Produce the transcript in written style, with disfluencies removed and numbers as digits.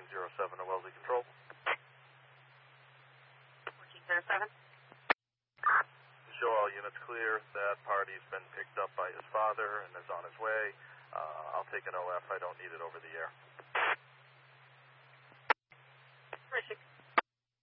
1407 to Wellesley Control. 1407. Show all units clear. That party's been picked up by his father and is on his way. I'll take an OF. I don't need it over the air.